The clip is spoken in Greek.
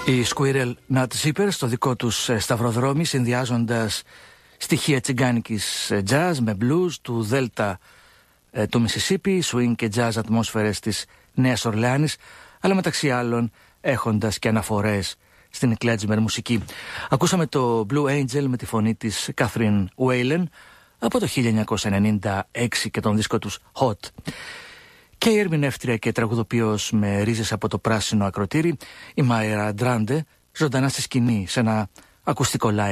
Οι Squirrel Nut Zippers στο δικό τους σταυροδρόμι, συνδυάζοντας στοιχεία τσιγκάνικης jazz με blues του Δέλτα του Μισισίπι, swing και jazz ατμόσφαιρες της Νέας Ορλεάνης, αλλά μεταξύ άλλων έχοντας και αναφορές στην κλέτσμερ μουσική. Ακούσαμε το Blue Angel με τη φωνή της Catherine Whalen από το 1996 και τον δίσκο τους Hot. Και η ερμηνεύτρια και τραγουδοποιός με ρίζες από το πράσινο ακροτήρι, η Μάιρα Ντράντε, ζωντανά στη σκηνή σε ένα ακουστικό live